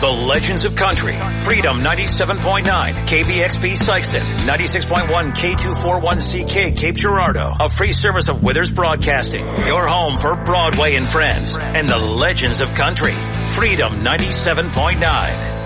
The Legends of Country. Freedom 97.9, KBXP Sikeston, 96.1 K241CK Cape Girardeau. A free service of Withers Broadcasting. Your home for Broadway and Friends. And the Legends of Country. Freedom 97.9.